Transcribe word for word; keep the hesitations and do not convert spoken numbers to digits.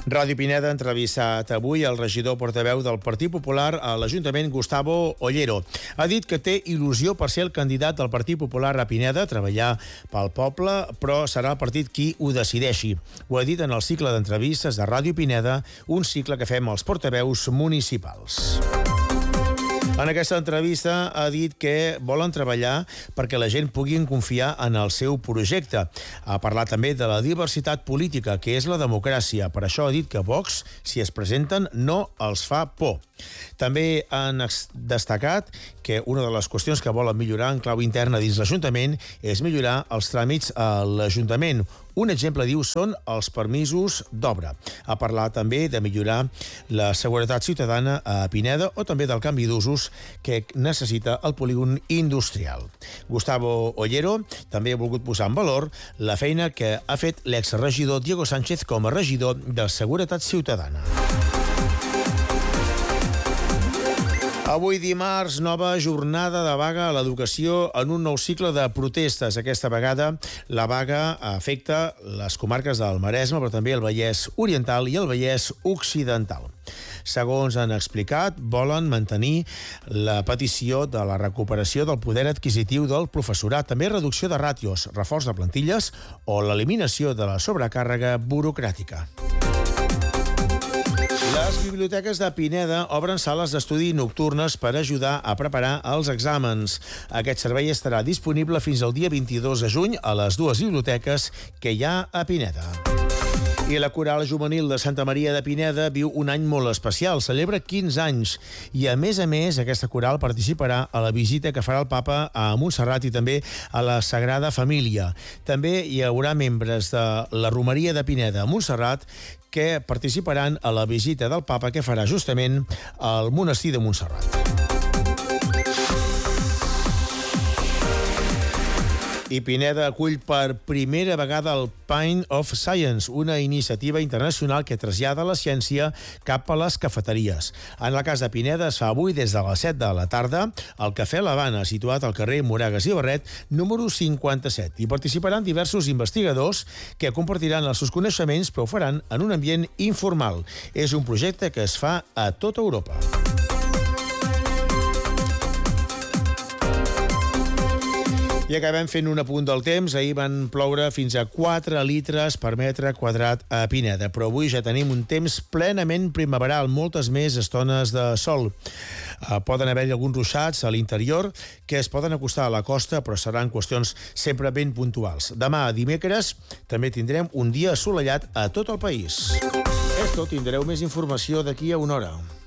Ràdio Pineda ha entrevistat avui el regidor portaveu del Partit Popular a l'Ajuntament, Gustavo Ollero. Ha dit que té il·lusió per ser el candidat del Partit Popular a Pineda, treballar pel poble, però serà el partit qui ho decideixi. Ho ha dit en el cicle d'entrevistes de Ràdio Pineda, un cicle que fem als portaveus municipals. En aquesta entrevista ha dit que volen treballar perquè la gent pugui confiar en el seu projecte. Ha parlat també de la diversitat política, que és la democràcia. Per això ha dit que Vox, si es presenten, no els fa por. També han destacat que una de les qüestions que volen millorar en clau interna dins l'Ajuntament és millorar els tràmits a l'Ajuntament. Un exemple, diu, són els permisos d'obra. Ha parlat també de millorar la seguretat ciutadana a Pineda o també del canvi d'usos que necessita el polígon industrial. Gustavo Ollero també ha volgut posar en valor la feina que ha fet l'exregidor Diego Sánchez com a regidor de Seguretat Ciutadana. Avui dimarts, nova jornada de vaga a l'educació en un nou cicle de protestes. Aquesta vegada la vaga afecta les comarques del Maresme, però també el Vallès Oriental i el Vallès Occidental. Segons han explicat, volen mantenir la petició de la recuperació del poder adquisitiu del professorat, també reducció de ràtios, reforç de plantilles o l'eliminació de la sobrecàrrega burocràtica. Les biblioteques de Pineda obren sales d'estudi nocturnes per ajudar a preparar els exàmens. Aquest servei estarà disponible fins al dia vint-i-dos de juny a les dues biblioteques que hi ha a Pineda. I la Coral Juvenil de Santa Maria de Pineda viu un any molt especial, celebra quinze anys, i a més a més aquesta coral participarà a la visita que farà el papa a Montserrat i també a la Sagrada Família. També hi haurà membres de la Romeria de Pineda a Montserrat que participaran a la visita del papa que farà justament al monestir de Montserrat. I Pineda acull per primera vegada el Pint of Science, una iniciativa internacional que trasllada la ciència cap a les cafeteries. En el cas de Pineda es fa avui des de les set de la tarda al Cafè l'Havana, situat al carrer Moragas i Barret, número cinquanta-set. Hi participaran diversos investigadors que compartiran els seus coneixements, però ho faran en un ambient informal. És un projecte que es fa a tota Europa. I acabem fent un apunt del temps. Ahir van ploure fins a quatre litres per metre quadrat a Pineda, però avui ja tenim un temps plenament primaveral, moltes més estones de sol. Uh, poden haver-hi alguns ruixats a l'interior que es poden acostar a la costa, però seran qüestions sempre ben puntuals. Demà, dimecres, també tindrem un dia assolellat a tot el país. És tot, tindreu més informació d'aquí a una hora.